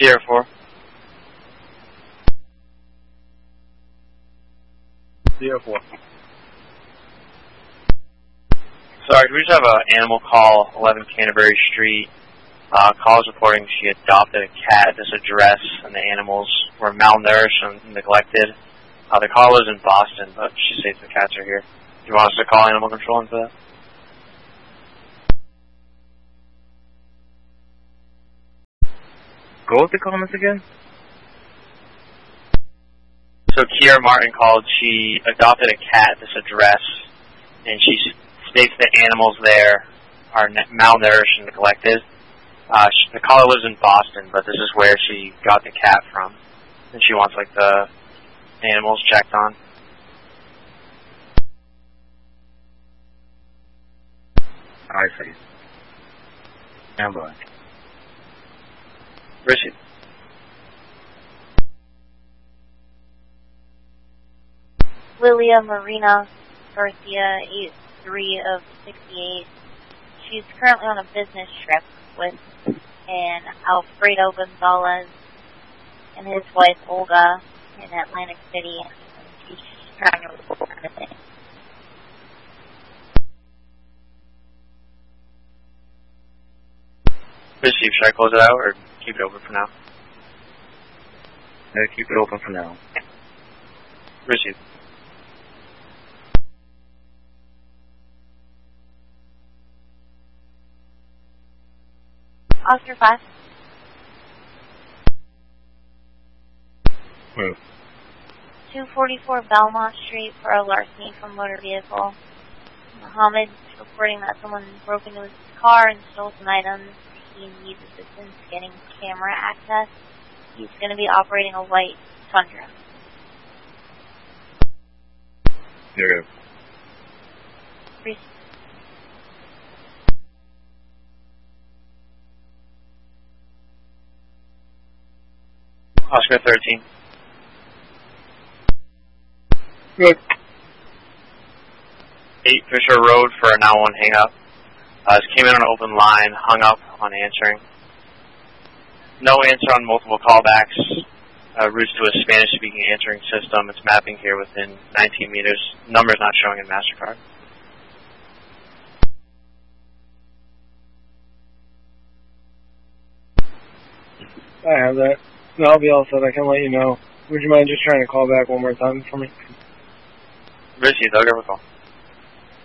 Sierra 4. Sierra 4. Sorry, do we just have an animal call, 11 Canterbury Street? Calls reporting she adopted a cat at this address and the animals were malnourished and neglected. The call was in Boston, but she states the cats are here. Do you want us to call animal control in for that? Go with the comments again? So Kiera Martin called. She adopted a cat at this address, and she states the animals there are malnourished and neglected. The caller lives in Boston, but this is where she got the cat from, and she wants like the animals checked on. I see. Stand by. Richie. Lilia Marina Garcia, 83 of 68. She's currently on a business trip with an Alfredo Gonzalez and his wife Olga in Atlantic City. She's trying to report everything. Richie, should I close it out or keep it open for now? Keep it open for now. Richie. Oscar 5. Move. 244 Belmont Street for a larceny from motor vehicle. Mohammed's reporting that someone broke into his car and stole some items. He needs assistance getting camera access. He's going to be operating a white Tundra. Negative. Oscar 13. Good. 8 Fisher Road for a 911 hang-up. This came in on an open line, hung up on answering. No answer on multiple callbacks. Routes to a Spanish-speaking answering system. It's mapping here within 19 meters. Number's not showing in MasterCard. I have that. No, I'll be all set. I can let you know. Would you mind just trying to call back one more time for me? Richie, they'll give a call.